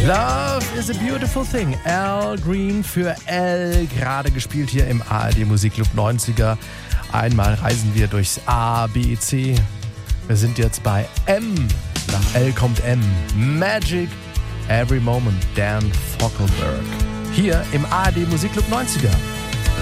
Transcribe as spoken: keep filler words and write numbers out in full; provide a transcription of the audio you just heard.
Love is a beautiful thing. Al Green für L, gerade gespielt hier im A R D Musikclub neunziger. Einmal reisen wir durchs A, B, C. Wir sind jetzt bei M. Nach L kommt M. Magic Every Moment, Dan Fogelberg. Hier im A R D Musikclub neunziger.